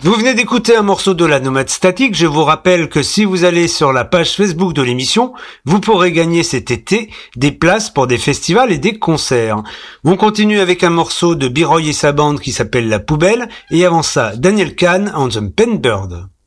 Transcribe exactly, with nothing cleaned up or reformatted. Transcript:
Vous venez d'écouter un morceau de la Nomade Statique. Je vous rappelle que si vous allez sur la page Facebook de l'émission, vous pourrez gagner cet été des places pour des festivals et des concerts. On continue avec un morceau de B-Roy et sa bande qui s'appelle La Poubelle, et avant ça, Daniel Kahn and the Penbird.